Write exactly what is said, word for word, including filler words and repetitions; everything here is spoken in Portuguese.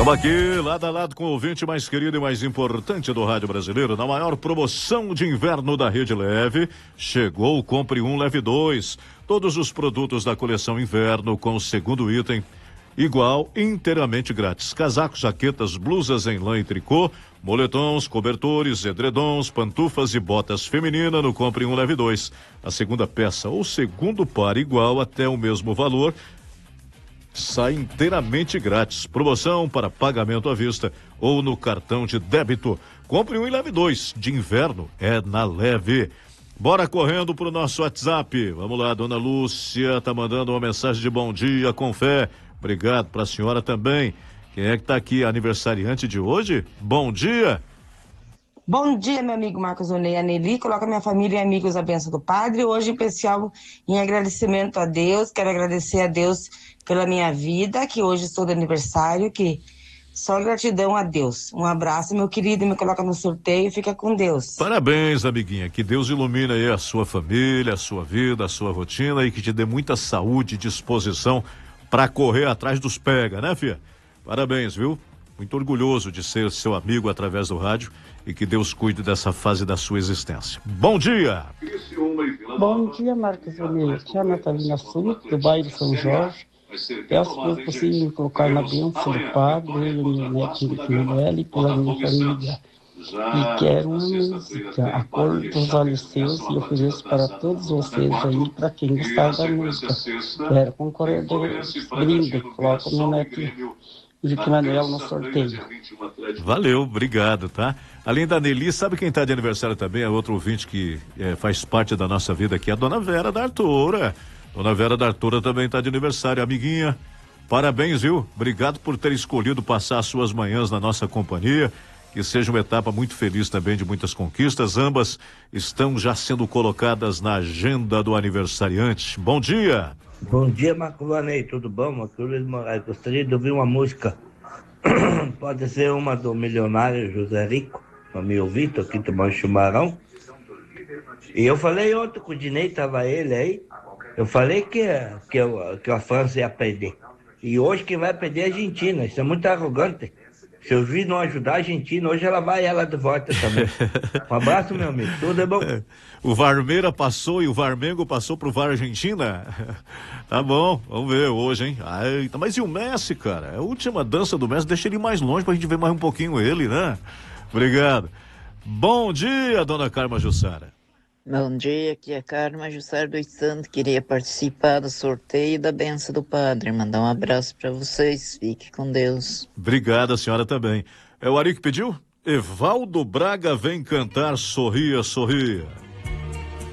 Estamos aqui, lado a lado com o ouvinte mais querido e mais importante do rádio brasileiro, na maior promoção de inverno da Rede Leve. Chegou o Compre um, Leve dois. Todos os produtos da coleção inverno com o segundo item igual, inteiramente grátis. Casacos, jaquetas, blusas em lã e tricô, moletons, cobertores, edredons, pantufas e botas femininas no Compre um, Leve dois. A segunda peça ou segundo par igual até o mesmo valor sai inteiramente grátis. Promoção para pagamento à vista ou no cartão de débito. Compre um e leve dois. De inverno é na Leve. Bora correndo pro nosso WhatsApp. Vamos lá, dona Lúcia tá mandando uma mensagem de bom dia com fé. Obrigado pra senhora também. Quem é que tá aqui, aniversariante de hoje? Bom dia. Bom dia, meu amigo Marcos Onei, a Nelly, coloca minha família e amigos a bênção do Padre. Hoje, em especial, em agradecimento a Deus, quero agradecer a Deus pela minha vida, que hoje estou de aniversário, que só gratidão a Deus. Um abraço, meu querido, me coloca no sorteio, fica com Deus. Parabéns, amiguinha, que Deus ilumine aí a sua família, a sua vida, a sua rotina e que te dê muita saúde e disposição para correr atrás dos pega, né, filha? Parabéns, viu? Muito orgulhoso de ser seu amigo através do rádio e que Deus cuide dessa fase da sua existência. Bom dia! Bom dia, Marcos Onei. Aqui é a Natalina Sul, do bairro São Jorge. Peço por possível me colocar na bênção do Padre, eu e minha netinha Pinelli, e pela minha família. E quero uma música, A Cor dos Olhos Seus, e ofereço para todos vocês aí, para quem gostar da música. Quero concorrer de brinde, coloco meu neto Henrique Manuel no sorteio. Valeu, obrigado, tá? Além da Nelly, sabe quem tá de aniversário também? É outro ouvinte que é, faz parte da nossa vida aqui, a dona Vera da Artura. Dona Vera da Artura também tá de aniversário, amiguinha. Parabéns, viu? Obrigado por ter escolhido passar as suas manhãs na nossa companhia. Que seja uma etapa muito feliz também, de muitas conquistas. Ambas estão já sendo colocadas na agenda do aniversariante. Bom dia! Bom dia, Marco Vanei, tudo bom? Marco Luiz Moraes, gostaria de ouvir uma música. Pode ser uma do milionário José Rico, para me ouvir, tô aqui tomando chumarão. E eu falei ontem com o Dinei, tava ele aí, eu falei que, que, eu, que a França ia perder. E hoje quem vai perder é a Argentina, isso é muito arrogante. Se o juiz não ajudar a Argentina, hoje ela vai ela de volta também. Um abraço, meu amigo. Tudo é bom. O Varmeira passou e o Varmengo passou pro VAR Argentina? Tá bom, vamos ver hoje, hein? Ai, mas e o Messi, cara? A última dança do Messi, deixa ele mais longe pra gente ver mais um pouquinho ele, né? Obrigado. Bom dia, dona Carma Jussara. Bom dia, aqui é a Carma Jussara dos Santos. Queria participar do sorteio da benção do Padre. Mandar um abraço para vocês. Fique com Deus. Obrigado, a senhora também. É o Ari que pediu? Evaldo Braga vem cantar Sorria, Sorria.